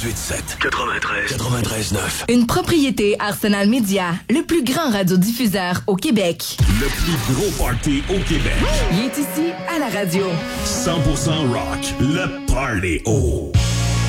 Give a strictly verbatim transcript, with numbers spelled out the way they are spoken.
quatre-vingt-huit sept. quatre-vingt-treize. quatre-vingt-treize neuf. Une propriété Arsenal Media, le plus grand radiodiffuseur au Québec. Le plus gros party au Québec. Il est ici à la radio. cent pour cent rock. Le Party O.